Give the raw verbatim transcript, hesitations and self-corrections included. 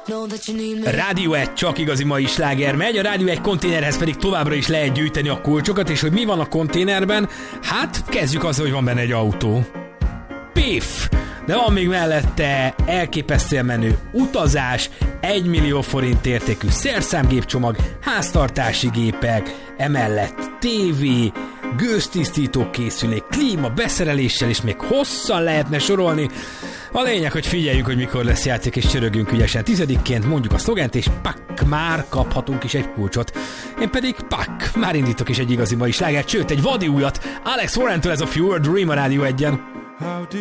Rádió egy csak igazi mai sláger megy, a Rádió egy konténerhez pedig továbbra is lehet gyűjteni a kulcsokat, és hogy mi van a konténerben? Hát kezdjük azzal, hogy van benne egy autó. Piff! De van még mellette elképesztően menő utazás, egy millió forint értékű szerszámgépcsomag, háztartási gépek, emellett tévé, gőztisztító készülék, klíma, beszereléssel, és még hosszan lehetne sorolni. A lényeg, hogy figyeljünk, hogy mikor lesz játék, és csörögünk ügyesen. Tizedikként mondjuk a szlogent, és pak, már kaphatunk is egy kulcsot. Én pedig pak, már indítok is egy igazi mai slágert, sőt, egy vadi újat. Alex Warrentől ez a Fewer Dream a Rádió egyen.